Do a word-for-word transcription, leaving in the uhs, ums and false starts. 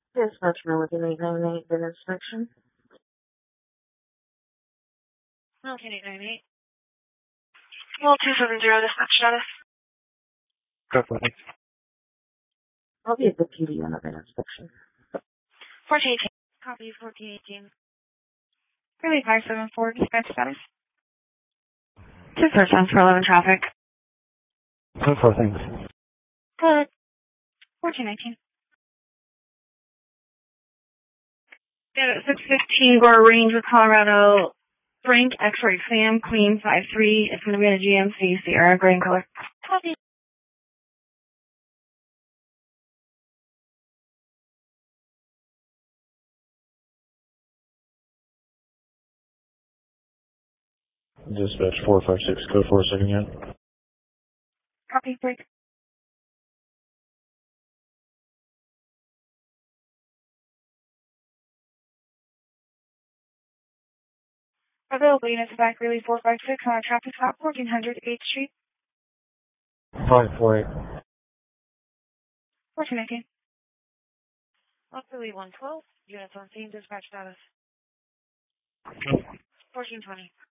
Dispatch Milligan eight nine eight, bin inspection. Milligan eight nine eight. Well, two seven zero, dispatch status. Go for it. I'll be at the P D on a bin inspection. fourteen eighteen. Copy fourteen eighteen. Really five seven four, dispatch status. Two persons for eleven traffic. Go for things. Good. fourteen nineteen. Yeah, six fifteen Gore Range with Colorado. Frank, X-ray Sam, Queen five three. It's going to be in a G M C Sierra, gray in color. Copy. Dispatch four five six, code four second unit. Copy, break. Available units back, really four five six on a traffic stop, fourteen hundred eighth Street. five four eight. fourteen nineteen. Luckily one twelve. Units on scene, dispatch status. fourteen twenty.